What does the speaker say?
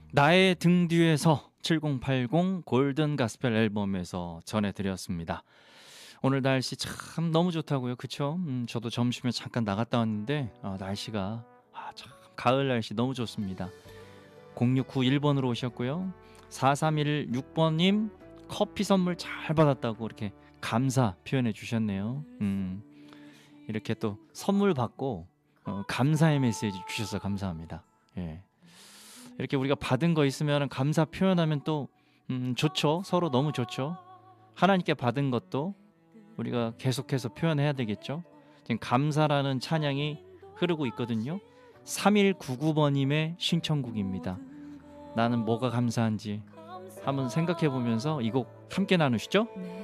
나의 등 뒤에서 7080 골든 가스펠 앨범에서 전해드렸습니다. 오늘 날씨 참 너무 좋다고요. 그쵸? 저도 점심에 잠깐 나갔다 왔는데 날씨가 참 가을 날씨 너무 좋습니다. 0691번으로 오셨고요. 4316번님 커피 선물 잘 받았다고 이렇게 감사 표현해 주셨네요. 이렇게 또 선물 받고 감사의 메시지 주셔서 감사합니다. 예. 이렇게 우리가 받은 거 있으면 감사 표현하면 또 좋죠. 서로 너무 좋죠. 하나님께 받은 것도 우리가 계속해서 표현해야 되겠죠. 지금 감사라는 찬양이 흐르고 있거든요. 3199번님의 신청곡입니다. 나는 뭐가 감사한지 한번 생각해 보면서 이 곡 함께 나누시죠.